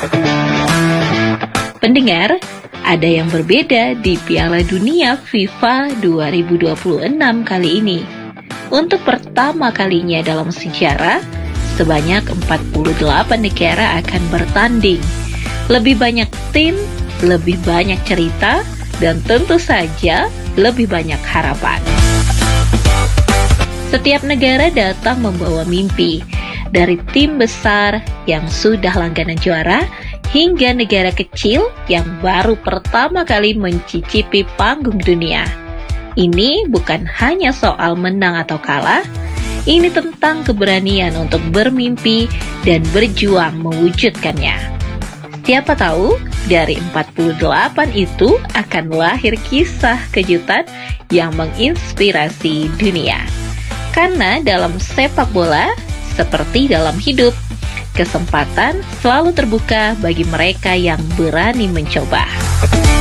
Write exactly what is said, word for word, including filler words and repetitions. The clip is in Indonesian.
Pendengar, ada yang berbeda di Piala Dunia FIFA dua ribu dua puluh enam kali ini. Untuk pertama kalinya dalam sejarah, sebanyak empat puluh delapan negara akan bertanding. Lebih banyak tim, lebih banyak cerita, dan tentu saja lebih banyak harapan. Setiap negara datang membawa mimpi, dari tim besar yang sudah langganan juara, hingga negara kecil yang baru pertama kali mencicipi panggung dunia. Ini bukan hanya soal menang atau kalah, ini tentang keberanian untuk bermimpi dan berjuang mewujudkannya. Siapa tahu dari empat puluh delapan itu akan lahir kisah kejutan yang menginspirasi dunia. Karena dalam sepak bola, seperti dalam hidup, kesempatan selalu terbuka bagi mereka yang berani mencoba.